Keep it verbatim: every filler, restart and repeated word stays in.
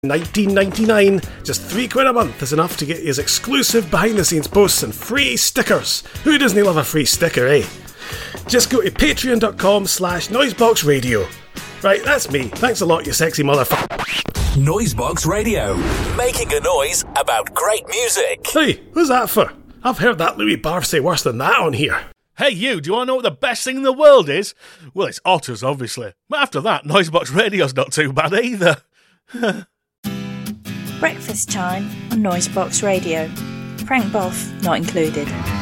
nineteen ninety-nine. Just three quid a month is enough to get his exclusive behind the scenes posts and free stickers. Who doesn't love a free sticker, eh? Just go to patreon.com slash noiseboxradio. Right, that's me. Thanks a lot, you sexy motherfucker. Noisebox Radio, making a noise about great music. Hey, who's that for? I've heard that Louis Barr say worse than that on here. Hey you, do you want to know what the best thing in the world is? Well, it's otters, obviously. But after that, Noisebox Radio's not too bad either. Breakfast time on Noisebox Radio. Frank Boff not included.